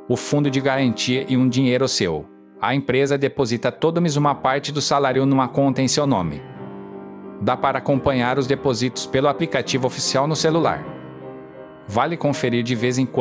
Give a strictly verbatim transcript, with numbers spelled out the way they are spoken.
o fundo de garantia e um dinheiro seu. A empresa deposita todo mês uma parte do salário numa conta em seu nome. Dá para acompanhar os depósitos pelo aplicativo oficial no celular. Vale conferir de vez em quando